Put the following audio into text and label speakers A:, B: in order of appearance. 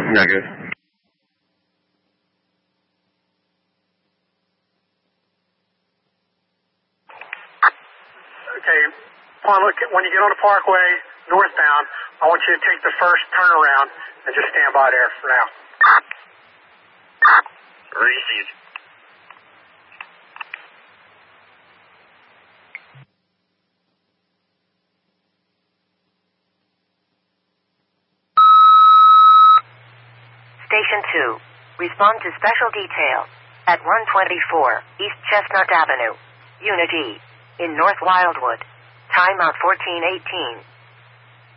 A: Not good.
B: Okay, Paul, look, when you get on the Parkway northbound, I want you to take the first turnaround and just stand by there for now.
C: Received.
D: Station 2. Respond to special detail at 124 East Chestnut Avenue, Unit E, in North Wildwood. Timeout 1418.